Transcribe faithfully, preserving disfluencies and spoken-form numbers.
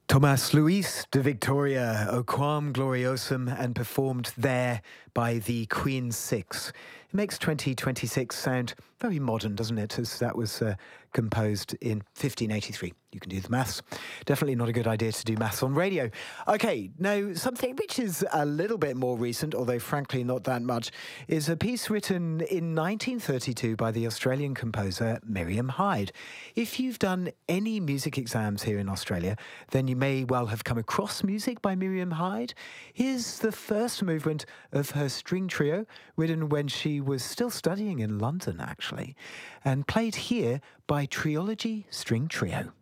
Thomas Luis de Victoria, O Quam Gloriosum, and performed there by the Queen Six. It makes twenty twenty-six sound very modern, doesn't it, as that was uh, composed in fifteen eighty-three. You can do the maths. Definitely not a good idea to do maths on radio. Okay, now something which is a little bit more recent, although frankly not that much, is a piece written in nineteen thirty-two by the Australian composer Miriam Hyde. If you've done any music exams here in Australia, then you may well have come across music by Miriam Hyde. Here's the first movement of her string trio, written when she was still studying in London, actually, and played here by Trilogy String Trio.